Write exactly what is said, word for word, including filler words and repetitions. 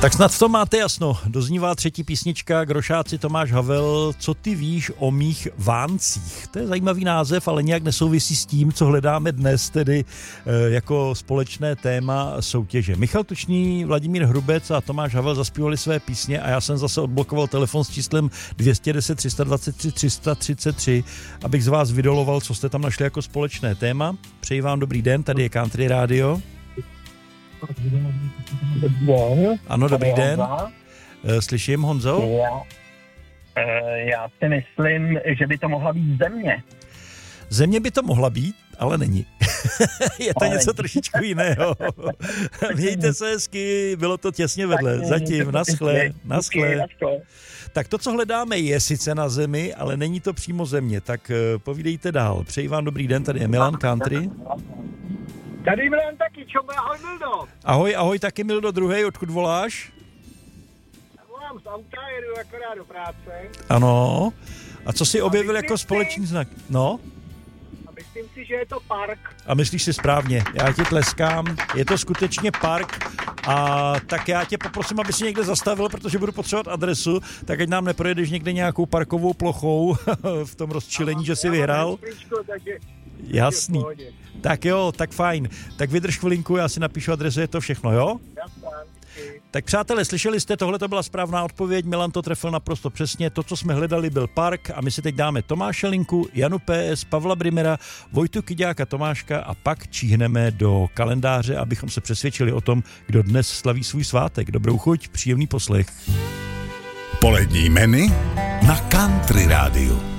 Tak snad v tom máte jasno. Doznívá třetí písnička Grošáci Tomáš Havel, Co ty víš o mých Váncích. To je zajímavý název, ale nějak nesouvisí s tím, co hledáme dnes, tedy e, jako společné téma soutěže. Michal Tučný, Vladimír Hrubec a Tomáš Havel zaspívali své písně a já jsem zase odblokoval telefon s číslem dvě stě deset, tři sta dvacet tři, tři sta třicet tři, abych z vás vydoloval, co jste tam našli jako společné téma. Přeji vám dobrý den, tady je Country Radio. Ano, dobrý den. Slyším, Honzo? Já, já si myslím, že by to mohla být země. Země by to mohla být, ale není. Je to ale něco trošičku jiného. Mějte se hezky, bylo to těsně vedle. Zatím, naschle, naschle. Tak to, co hledáme, je sice na zemi, ale není to přímo země. Tak povídejte dál. Přeji vám dobrý den, tady je Milan Country. Tady Milan taky, čobe, ahoj Mildo. Ahoj, ahoj taky Mildo druhej, odkud voláš? Já volám z auta, jedu akorát do práce. Ano. A co jsi objevil jako společný znak? No? A myslím si, že je to park. A myslíš si správně, já ti tleskám, je to skutečně park a tak já tě poprosím, aby si někde zastavil, protože budu potřebovat adresu, tak ať nám neprojedeš někde nějakou parkovou plochou v tom rozčilení, že jsi vyhrál. Jasný. Tak jo, tak fajn. Tak vydrž chvilinku, já si napíšu adresu, je to všechno, jo? Tak přátelé, slyšeli jste, tohle to byla správná odpověď, Milan to trefil naprosto přesně, to, co jsme hledali, byl park a my si teď dáme Tomáše Linku, Janu P S, Pavla Brimera, Vojtu Kyďáka Tomáška a pak číhneme do kalendáře, abychom se přesvědčili o tom, kdo dnes slaví svůj svátek. Dobrou chuť, příjemný poslech. Polední menu na Country Rádiu.